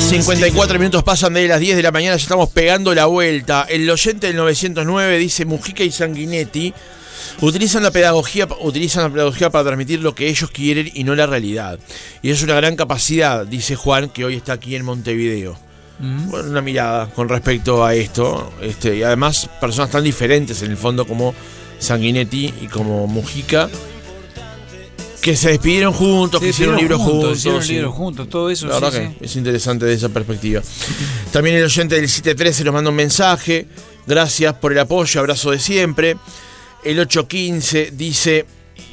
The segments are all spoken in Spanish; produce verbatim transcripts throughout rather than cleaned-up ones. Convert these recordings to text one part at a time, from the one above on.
cincuenta y cuatro minutos pasan de las diez de la mañana, ya estamos pegando la vuelta. El oyente del novecientos nueve dice: Mujica y Sanguinetti utilizan la pedagogía, utilizan la pedagogía para transmitir lo que ellos quieren y no la realidad. Y es una gran capacidad, dice Juan, que hoy está aquí en Montevideo. Mm. Bueno, una mirada con respecto a esto. Este, y además, personas tan diferentes en el fondo como Sanguinetti y como Mujica, que se despidieron juntos, sí, que hicieron un libro juntos. juntos hicieron sí. un libro juntos, todo eso. La verdad sí, que sí. es interesante de esa perspectiva. También el oyente del siete trece nos manda un mensaje. Gracias por el apoyo, abrazo de siempre. El ocho quince dice...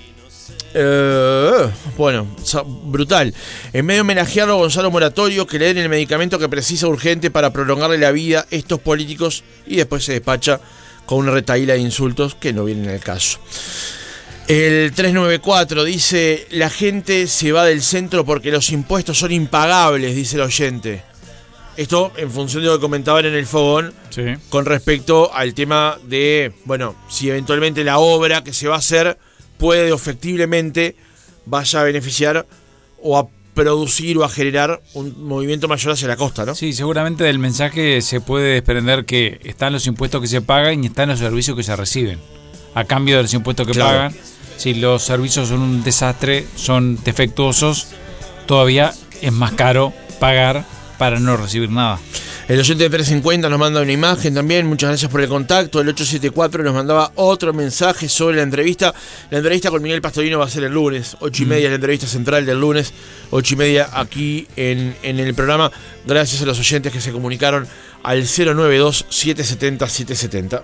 Uh, bueno, brutal. En medio de homenajearlo a Gonzalo Moratorio, que le den el medicamento que precisa urgente para prolongarle la vida a estos políticos, y después se despacha con una retahíla de insultos que no vienen al caso. El trescientos noventa y cuatro dice: la gente se va del centro porque los impuestos son impagables, dice el oyente. Esto en función de lo que comentaban en el fogón, sí, con respecto al tema de, bueno, si eventualmente la obra que se va a hacer puede o efectivamente vaya a beneficiar o a producir o a generar un movimiento mayor hacia la costa, ¿no? Sí, seguramente del mensaje se puede desprender que están los impuestos que se pagan y están los servicios que se reciben. A cambio de los impuestos que claro. pagan, si los servicios son un desastre, son defectuosos, todavía es más caro pagar para no recibir nada. El oyente de trescientos cincuenta nos manda una imagen también, muchas gracias por el contacto. El ocho setenta y cuatro nos mandaba otro mensaje sobre la entrevista. La entrevista con Miguel Pastorino va a ser el lunes, ocho y media, mm. la entrevista central del lunes, ocho y media aquí en, en el programa. Gracias a los oyentes que se comunicaron al cero nueve dos, siete siete cero, siete siete cero.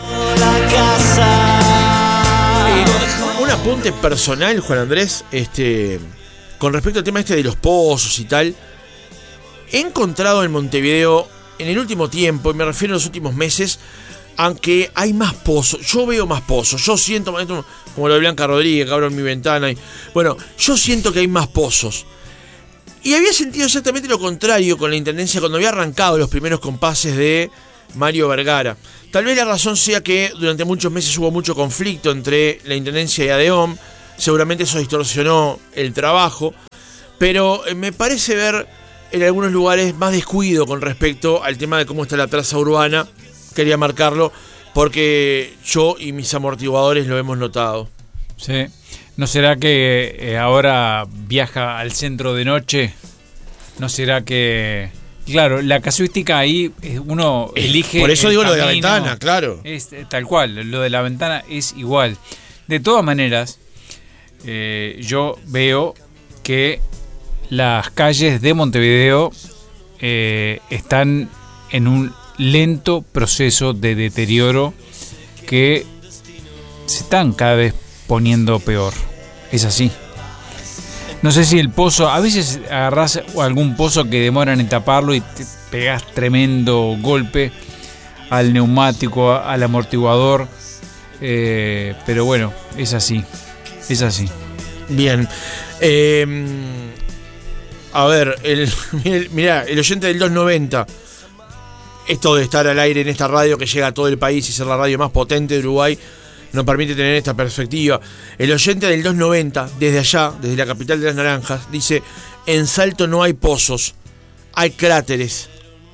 Eh, un apunte personal, Juan Andrés, este, con respecto al tema este de los pozos y tal. He encontrado en Montevideo, en el último tiempo, y me refiero a los últimos meses, aunque hay más pozos, yo veo más pozos, yo siento, como lo de Blanca Rodríguez, que abro en mi ventana, y, bueno, yo siento que hay más pozos. Y había sentido exactamente lo contrario con la Intendencia cuando había arrancado los primeros compases de Mario Vergara. Tal vez la razón sea que durante muchos meses hubo mucho conflicto entre la Intendencia y ADEOM, seguramente eso distorsionó el trabajo, pero me parece ver en algunos lugares más descuido con respecto al tema de cómo está la traza urbana. Quería marcarlo porque yo y mis amortiguadores lo hemos notado. Sí. ¿No será que eh, ahora viaja al centro de noche? ¿No será que...? Claro, la casuística ahí uno elige... Por eso digo camino, lo de la ventana, claro. Es, tal cual, lo de la ventana es igual. De todas maneras, eh, yo veo que las calles de Montevideo eh, están en un lento proceso de deterioro que se están cada vez poniendo peor. Es así. No sé si el pozo, a veces agarrás algún pozo que demoran en taparlo y te pegás tremendo golpe al neumático, al amortiguador, eh, pero bueno, es así, es así. Bien. Eh, a ver, el, mirá, el oyente del doscientos noventa, esto de estar al aire en esta radio que llega a todo el país y ser la radio más potente de Uruguay, nos permite tener esta perspectiva. El oyente del doscientos noventa, desde allá, desde la capital de las naranjas, dice: en Salto no hay pozos, hay cráteres.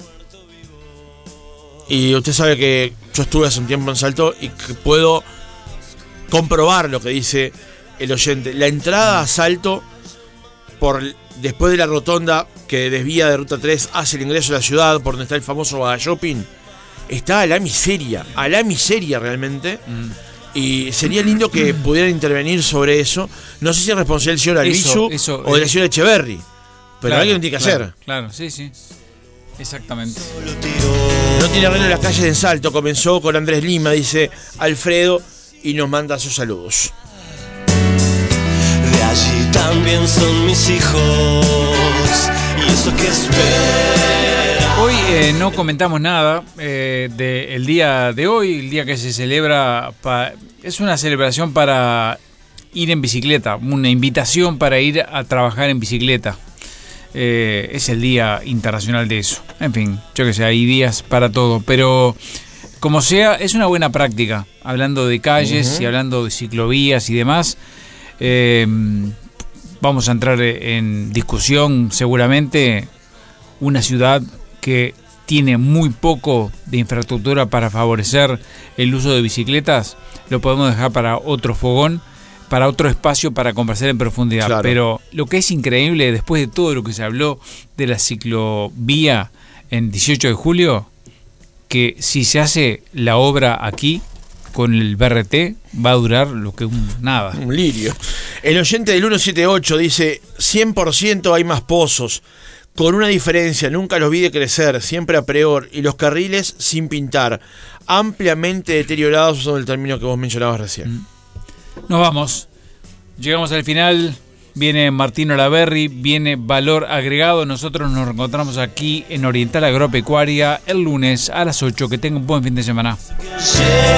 Y usted sabe que yo estuve hace un tiempo en Salto y que puedo comprobar lo que dice el oyente. La entrada a Salto, por después de la rotonda que desvía de Ruta tres hacia el ingreso de la ciudad, por donde está el famoso Baga Shopping, está a la miseria, a la miseria realmente. Mm. Y sería lindo que pudieran intervenir sobre eso. No sé si es responsable del señor Albizu o de la señora Echeverri, pero claro, alguien lo tiene que claro, hacer. Claro, sí, sí. Exactamente. No tiene arreglo en las calles de Salto. Comenzó con Andrés Lima, dice Alfredo, y nos manda sus saludos. De allí también son mis hijos, y eso que espera. Hoy eh, no comentamos nada eh, del día de hoy, el día que se celebra, pa, es una celebración para ir en bicicleta, una invitación para ir a trabajar en bicicleta. Eh, es el día internacional de eso. En fin, yo que sé, hay días para todo, pero como sea, es una buena práctica, hablando de calles uh-huh. y hablando de ciclovías y demás. Eh, vamos a entrar en discusión seguramente una ciudad que tiene muy poco de infraestructura para favorecer el uso de bicicletas, lo podemos dejar para otro fogón, para otro espacio para conversar en profundidad. Claro. Pero lo que es increíble, después de todo lo que se habló de la ciclovía en dieciocho de julio, que si se hace la obra aquí con el B R T va a durar lo que un nada. Un lirio. El oyente del ciento setenta y ocho dice, cien por ciento hay más pozos, con una diferencia, nunca los vi de crecer, siempre a peor, y los carriles sin pintar, ampliamente deteriorados, usando el término que vos mencionabas recién. Nos vamos, llegamos al final, viene Martín Olaverri, viene Valor Agregado, nosotros nos reencontramos aquí en Oriental Agropecuaria el lunes a las ocho, que tengan un buen fin de semana.